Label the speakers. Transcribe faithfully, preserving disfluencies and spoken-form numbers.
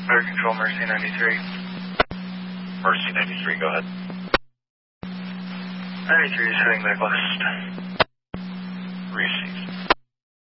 Speaker 1: Fire Control, Mercy ninety-three.
Speaker 2: Mercy ninety-three, go ahead.
Speaker 1: ninety-three is heading back west.
Speaker 2: Received.